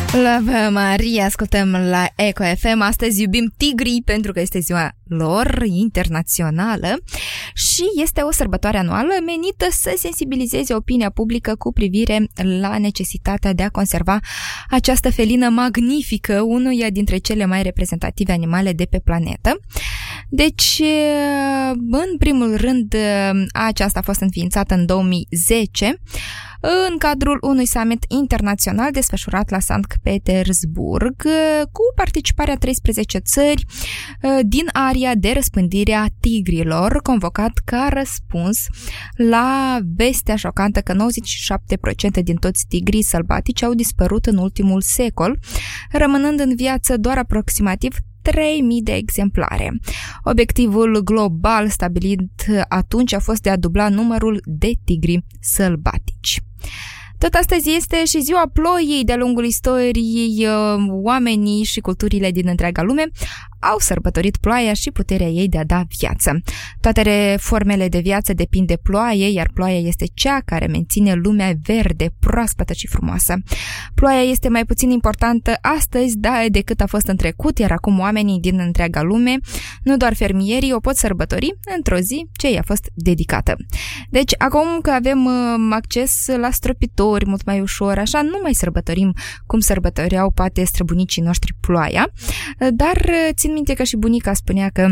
La Maria, ascultăm la Eco FM. Astăzi iubim tigrii pentru că este ziua lor internațională și este o sărbătoare anuală menită să sensibilizeze opinia publică cu privire la necesitatea de a conserva această felină magnifică, unuia dintre cele mai reprezentative animale de pe planetă. Deci, în primul rând, aceasta a fost înființată în 2010 în cadrul unui summit internațional desfășurat la Sankt Petersburg cu participarea 13 țări din area de răspândire a tigrilor, convocat ca răspuns la vestea șocantă că 97% din toți tigrii sălbatici au dispărut în ultimul secol, rămânând în viață doar aproximativ 3.000 de exemplare. Obiectivul global stabilit atunci a fost de a dubla numărul de tigri sălbatici. Tot astăzi este și ziua ploii. De-a lungul istoriei, oamenii și culturile din întreaga lume au sărbătorit ploaia și puterea ei de a da viață. Toate formele de viață depind de ploaie, iar ploaia este cea care menține lumea verde, proaspătă și frumoasă. Ploaia este mai puțin importantă astăzi decât a fost în trecut, iar acum oamenii din întreaga lume, nu doar fermierii, o pot sărbători într-o zi ce i-a fost dedicată. Deci, acum că avem acces la stropitori mult mai ușor, așa, nu mai sărbătorim cum sărbătoreau poate străbunicii noștri ploaia, dar țin minte că și bunica spunea că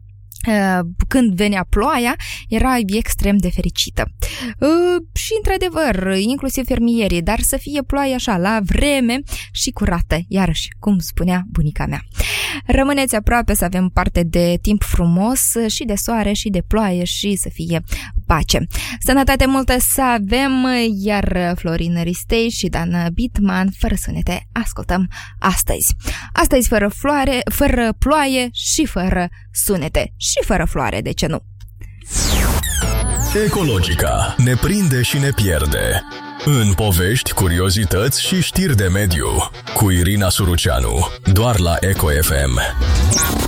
când venea ploaia, era extrem de fericită. Și într-adevăr, inclusiv fermierii, dar să fie ploaia așa, la vreme și curată, iarăși, cum spunea bunica mea. Rămâneți aproape să avem parte de timp frumos și de soare și de ploaie și să fie pace. Sănătate multă să avem, iar Florin Ristei și Dan Bitman, fără sunete, ascultăm astăzi. Astăzi fără ploaie și fără sunete. Și fără floare, de ce nu? Ecologica ne prinde și ne pierde. În povești, curiozități și știri de mediu. Cu Irina Suruceanu. Doar la Eco FM.